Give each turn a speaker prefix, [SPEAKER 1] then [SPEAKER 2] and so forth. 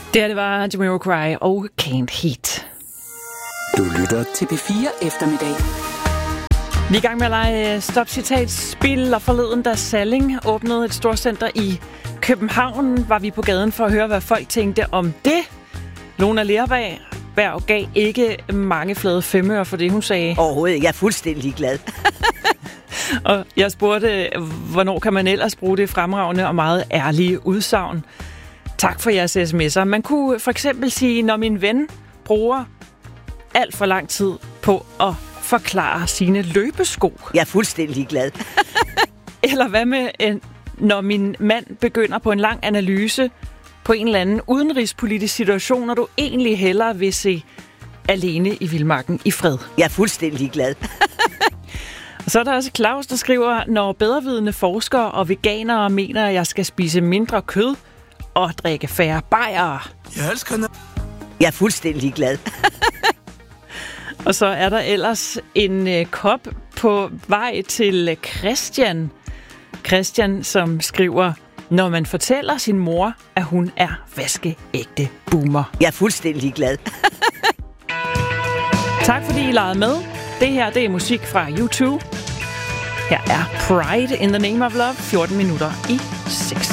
[SPEAKER 1] Det var Jamiroquai og Can't Heat.
[SPEAKER 2] Du lytter til P4 Eftermiddag.
[SPEAKER 1] Vi er i gang med at lege stop-citat-spil, og forleden, da Salling åbnede et storcenter i København, var vi på gaden for at høre, hvad folk tænkte om det. Lona Lerberg gav ikke mange flade femøre for det, hun sagde.
[SPEAKER 3] Overhovedet, jeg er fuldstændig glad.
[SPEAKER 1] Og jeg spurgte, hvornår kan man ellers bruge det fremragende og meget ærlige udsagn. Tak for jeres sms'er. Man kunne for eksempel sige, når min ven bruger alt for lang tid på at forklare sine løbesko.
[SPEAKER 3] Jeg er fuldstændig glad.
[SPEAKER 1] Eller hvad med, når min mand begynder på en lang analyse på en eller anden udenrigspolitisk situation, og du egentlig hellere vil se alene i vildmarken i fred.
[SPEAKER 3] Jeg er fuldstændig glad.
[SPEAKER 1] Og så er der også Claus, der skriver, når bedrevidende forskere og veganere mener, at jeg skal spise mindre kød og drikke færre bajere.
[SPEAKER 3] Jeg er fuldstændig glad.
[SPEAKER 1] Og så er der ellers en kop på vej til Christian. Christian, som skriver, når man fortæller sin mor, at hun er vaskeægte boomer.
[SPEAKER 3] Jeg er fuldstændig glad.
[SPEAKER 1] Tak fordi I legede med. Det her, det er musik fra U2. Her er Pride in the Name of Love, 14 minutter i 6.